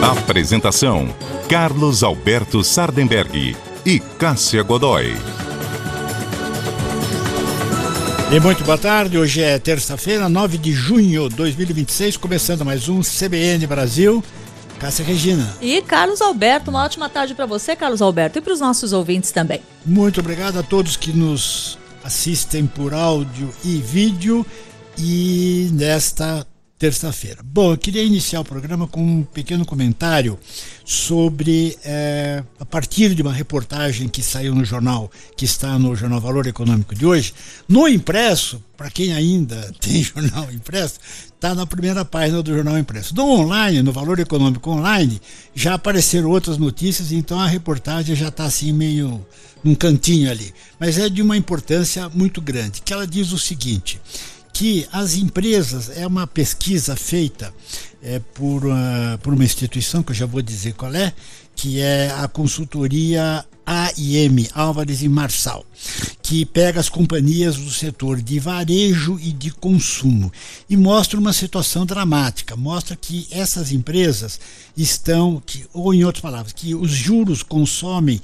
Apresentação: Carlos Alberto Sardenberg e Cássia Godoy. E muito boa tarde, hoje é terça-feira, 9 de junho de 2026, começando mais um CBN Brasil. Cássia Regina. E Carlos Alberto, uma ótima tarde para você, Carlos Alberto, e para os nossos ouvintes também. Muito obrigado a todos que nos assistem por áudio e vídeo e nesta terça-feira. Bom, eu queria iniciar o programa com um pequeno comentário sobre, a partir de uma reportagem que saiu no jornal, que está no Jornal Valor Econômico de hoje, no impresso, para quem ainda tem jornal impresso, está na primeira página do jornal impresso. No online, no Valor Econômico Online, já apareceram outras notícias, então a reportagem já está assim meio num cantinho ali, mas é de uma importância muito grande, que ela diz o seguinte: que as empresas, é uma pesquisa feita por uma instituição, que eu já vou dizer qual é, que é a consultoria AIM, Álvares e Marçal, que pega as companhias do setor de varejo e de consumo e mostra uma situação dramática, mostra que essas empresas estão, ou em outras palavras, que os juros consomem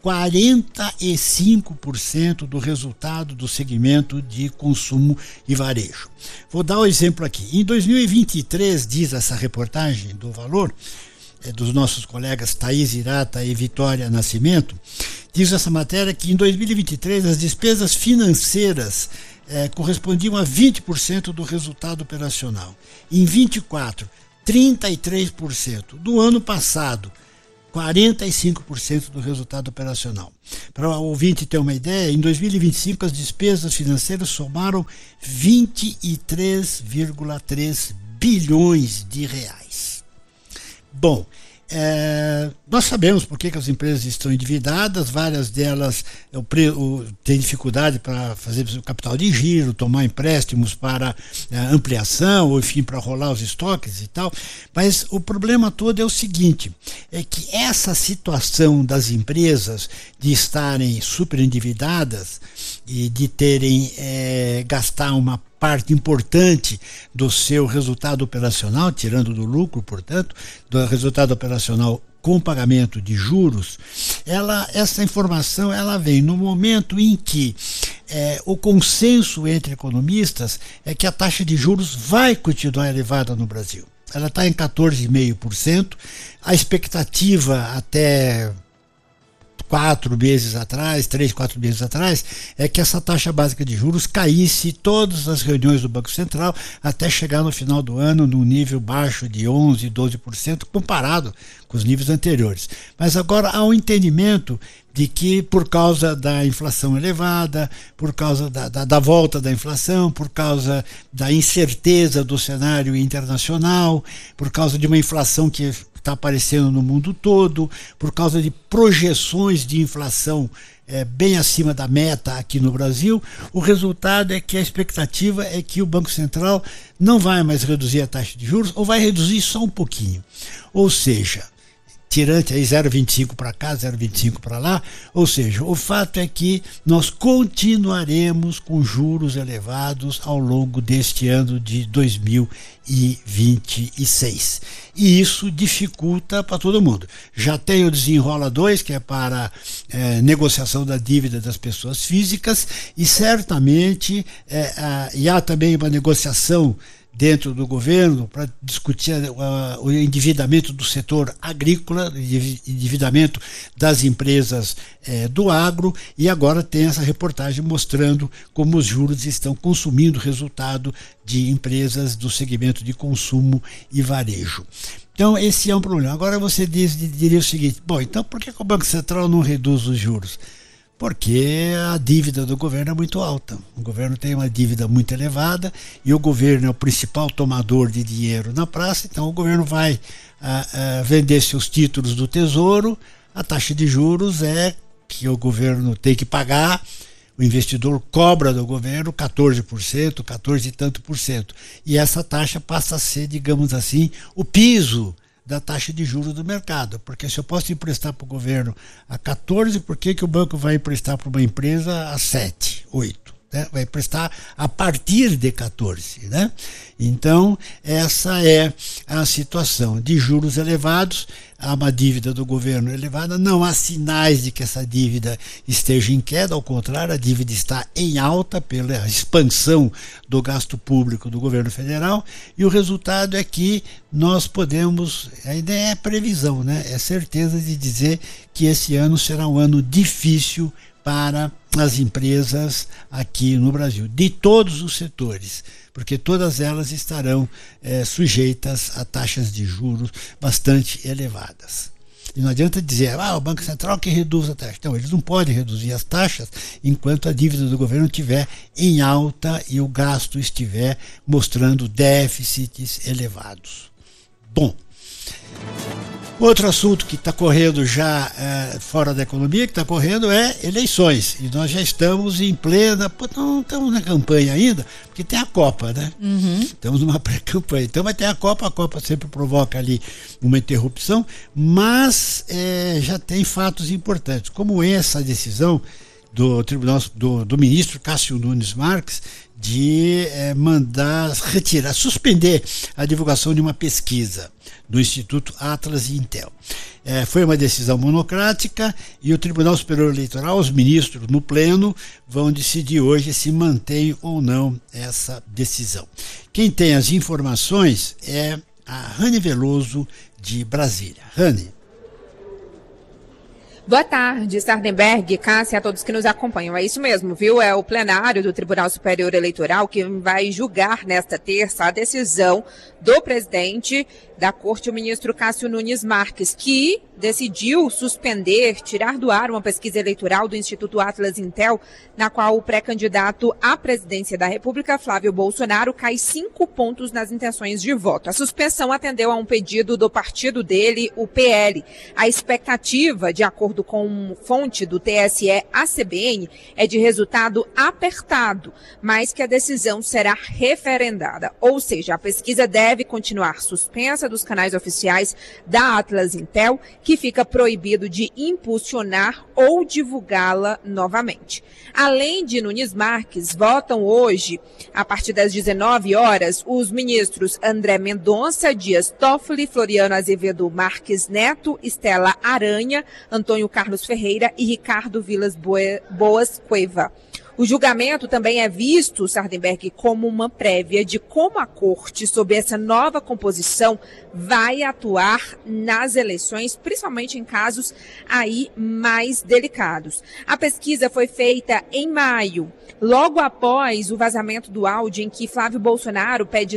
45% do resultado do segmento de consumo e varejo. Vou dar um exemplo aqui. Em 2023, diz essa reportagem do Valor, dos nossos colegas Thaís Irata e Vitória Nascimento, diz essa matéria que em 2023 as despesas financeiras correspondiam a 20% do resultado operacional. Em 24, 33%. Do ano passado, 45% do resultado operacional. Para o ouvinte ter uma ideia, em 2025 as despesas financeiras somaram 23,3 bilhões de reais. Bom, nós sabemos por que as empresas estão endividadas, várias delas têm dificuldade para fazer o capital de giro, tomar empréstimos para ampliação, ou enfim, para rolar os estoques e tal, mas o problema todo é o seguinte, é que essa situação das empresas de estarem super endividadas e de terem gastar uma parte importante do seu resultado operacional, tirando do lucro, portanto, do resultado operacional com pagamento de juros, essa informação ela vem no momento em que o consenso entre economistas é que a taxa de juros vai continuar elevada no Brasil. Ela está em 14,5%, a expectativa até 4 meses atrás, 3, 4 meses atrás, é que essa taxa básica de juros caísse todas as reuniões do Banco Central até chegar no final do ano num nível baixo de 11%, 12% comparado com os níveis anteriores. Mas agora há um entendimento de que por causa da inflação elevada, por causa da volta da inflação, por causa da incerteza do cenário internacional, por causa de uma inflação que está aparecendo no mundo todo, por causa de projeções de inflação bem acima da meta aqui no Brasil, o resultado é que a expectativa é que o Banco Central não vai mais reduzir a taxa de juros, ou vai reduzir só um pouquinho. Ou seja, tirante aí 0,25 para cá, 0,25 para lá, ou seja, o fato é que nós continuaremos com juros elevados ao longo deste ano de 2026. E isso dificulta para todo mundo. Já tem o Desenrola 2, que é para negociação da dívida das pessoas físicas, e certamente e há também uma negociação dentro do governo para discutir o endividamento do setor agrícola, endividamento das empresas do agro, e agora tem essa reportagem mostrando como os juros estão consumindo o resultado de empresas do segmento de consumo e varejo. Então esse é um problema. Agora você diria o seguinte: bom, então por que o Banco Central não reduz os juros? Porque a dívida do governo é muito alta. O governo tem uma dívida muito elevada e o governo é o principal tomador de dinheiro na praça, então o governo vai vender seus títulos do Tesouro, a taxa de juros é que o governo tem que pagar, o investidor cobra do governo 14%, 14 e tanto por cento. E essa taxa passa a ser, digamos assim, o piso da taxa de juros do mercado, porque se eu posso emprestar para o governo a 14, por que o banco vai emprestar para uma empresa a 7, 8? né? Vai prestar a partir de 14, né? Então, essa é a situação de juros elevados, há uma dívida do governo elevada, não há sinais de que essa dívida esteja em queda, ao contrário, a dívida está em alta pela expansão do gasto público do governo federal, e o resultado é que nós podemos, a ideia é previsão, né? É certeza de dizer que esse ano será um ano difícil para as empresas aqui no Brasil, de todos os setores, porque todas elas estarão sujeitas a taxas de juros bastante elevadas. E não adianta dizer, o Banco Central que reduz a taxa. Não, eles não podem reduzir as taxas enquanto a dívida do governo estiver em alta e o gasto estiver mostrando déficits elevados. Bom, outro assunto que está correndo já fora da economia, que está correndo é eleições. E nós já estamos em plena... não estamos na campanha ainda, porque tem a Copa, né? Estamos numa pré-campanha. Então vai ter a Copa sempre provoca ali uma interrupção, mas já tem fatos importantes, como essa decisão do Tribunal do ministro Cássio Nunes Marques de mandar retirar, suspender a divulgação de uma pesquisa do Instituto Atlas e Intel. Foi uma decisão monocrática e o Tribunal Superior Eleitoral, os ministros no pleno, vão decidir hoje se mantém ou não essa decisão. Quem tem as informações é a Rani Veloso, de Brasília. Rani. Boa tarde, Sardenberg, Cássia, a todos que nos acompanham. É isso mesmo, viu? É o plenário do Tribunal Superior Eleitoral que vai julgar nesta terça a decisão do presidente da Corte, o ministro Cássio Nunes Marques, que decidiu suspender, tirar do ar uma pesquisa eleitoral do Instituto Atlas Intel, na qual o pré-candidato à presidência da República, Flávio Bolsonaro, cai 5 pontos nas intenções de voto. A suspensão atendeu a um pedido do partido dele, o PL. A expectativa, de acordo com fonte do TSE à CBN, é de resultado apertado, mas que a decisão será referendada. Ou seja, a pesquisa deve continuar suspensa dos canais oficiais da Atlas Intel, que fica proibido de impulsionar ou divulgá-la novamente. Além de Nunes Marques, votam hoje, a partir das 19 horas, os ministros André Mendonça, Dias Toffoli, Floriano Azevedo Marques Neto, Estela Aranha, Antônio Carlos Ferreira e Ricardo Vilas Boas Cueva. O julgamento também é visto, Sardenberg, como uma prévia de como a Corte, sob essa nova composição, vai atuar nas eleições, principalmente em casos aí mais delicados. A pesquisa foi feita em maio, logo após o vazamento do áudio em que Flávio Bolsonaro pede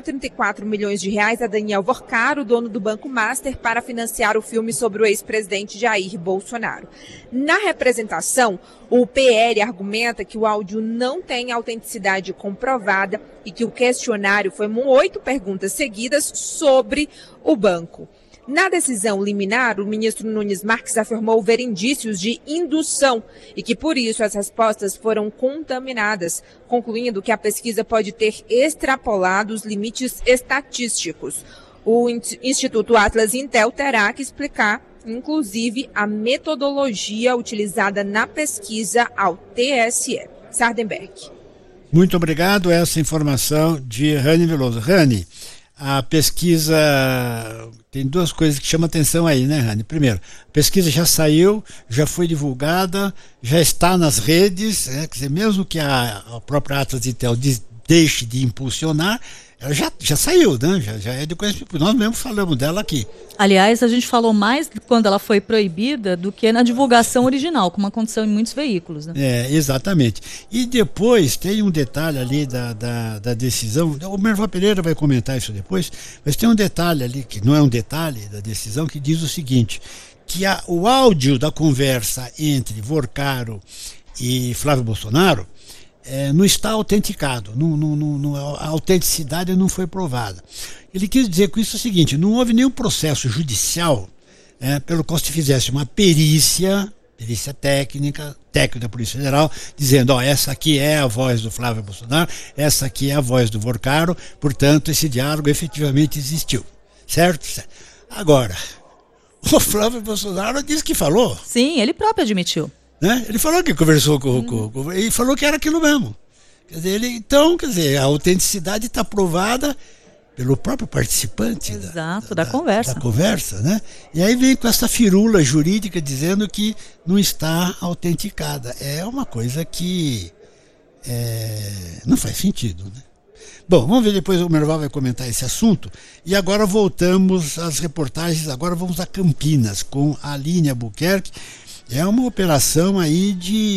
134 milhões de reais a Daniel Vorcaro, dono do Banco Master, para financiar o filme sobre o ex-presidente Jair Bolsonaro. Na representação, o PL argumenta que o áudio não tem autenticidade comprovada e que o questionário foi 8 perguntas seguidas sobre o banco. Na decisão liminar, o ministro Nunes Marques afirmou ver indícios de indução e que, por isso, as respostas foram contaminadas, concluindo que a pesquisa pode ter extrapolado os limites estatísticos. O Instituto Atlas Intel terá que explicar, inclusive, a metodologia utilizada na pesquisa ao TSE. Sardenberg. Muito obrigado. Essa informação de Rani Veloso. Rani, a pesquisa tem 2 coisas que chamam atenção aí, né, Rani? Primeiro, a pesquisa já saiu, já foi divulgada, já está nas redes, quer dizer, mesmo que a própria Atlas Intel deixe de impulsionar, ela já saiu, né? Já é de conhecimento. Nós mesmo falamos dela aqui. Aliás, a gente falou mais quando ela foi proibida do que na divulgação original, como aconteceu em muitos veículos, né? Exatamente. E depois tem um detalhe ali da decisão, o Merval Pereira vai comentar isso depois, mas tem um detalhe ali, que não é um detalhe da decisão, que diz o seguinte, que o áudio da conversa entre Vorcaro e Flávio Bolsonaro não está autenticado, a autenticidade não foi provada. Ele quis dizer com isso o seguinte, não houve nenhum processo judicial pelo qual se fizesse uma perícia técnica da Polícia Federal, dizendo, essa aqui é a voz do Flávio Bolsonaro, essa aqui é a voz do Vorcaro, portanto esse diálogo efetivamente existiu, certo? Agora, o Flávio Bolsonaro disse que falou. Sim, ele próprio admitiu. Né? Ele falou que conversou ele falou que era aquilo mesmo. Quer dizer, então, a autenticidade está provada pelo próprio participante. Exato, da conversa. Da conversa, né? E aí vem com essa firula jurídica dizendo que não está autenticada. É uma coisa que não faz sentido, né? Bom, vamos ver, depois o Merval vai comentar esse assunto. E agora voltamos às reportagens, agora vamos a Campinas com a Aline Albuquerque. É uma operação aí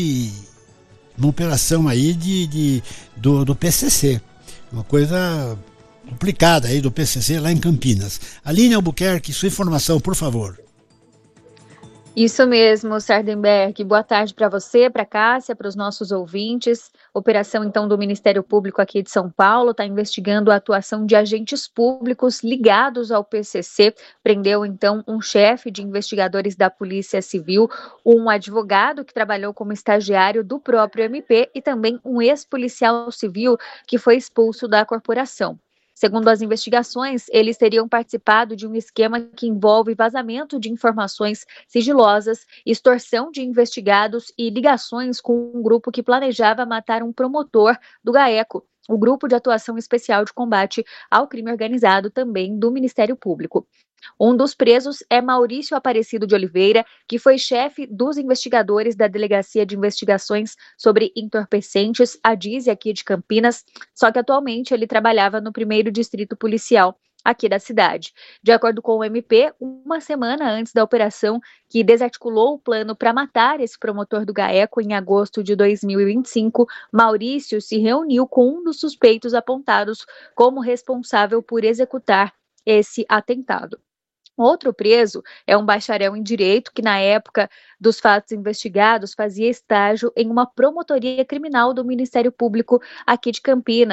do PCC, uma coisa complicada aí do PCC lá em Campinas. Aline Albuquerque, sua informação, por favor. Isso mesmo, Sardenberg. Boa tarde para você, para a Cássia, para os nossos ouvintes. Operação, então, do Ministério Público aqui de São Paulo está investigando a atuação de agentes públicos ligados ao PCC. Prendeu, então, um chefe de investigadores da Polícia Civil, um advogado que trabalhou como estagiário do próprio MP e também um ex-policial civil que foi expulso da corporação. Segundo as investigações, eles teriam participado de um esquema que envolve vazamento de informações sigilosas, extorsão de investigados e ligações com um grupo que planejava matar um promotor do GAECO, o Grupo de Atuação Especial de Combate ao Crime Organizado, também do Ministério Público. Um dos presos é Maurício Aparecido de Oliveira, que foi chefe dos investigadores da Delegacia de Investigações sobre Entorpecentes, a DISE, aqui de Campinas, só que atualmente ele trabalhava no 1º Distrito Policial aqui da cidade. De acordo com o MP, uma semana antes da operação que desarticulou o plano para matar esse promotor do GAECO em agosto de 2025, Maurício se reuniu com um dos suspeitos apontados como responsável por executar esse atentado. Outro preso é um bacharel em Direito que, na época dos fatos investigados, fazia estágio em uma promotoria criminal do Ministério Público aqui de Campinas.